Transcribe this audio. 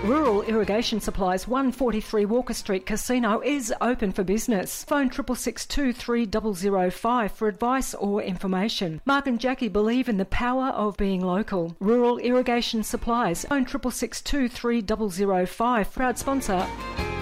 Rural Irrigation Supplies 143 Walker Street Casino is open for business. Phone 666 23005 for advice or information. Mark and Jackie believe in the power of being local. Rural Irrigation Supplies. Phone 666 23005. Proud sponsor.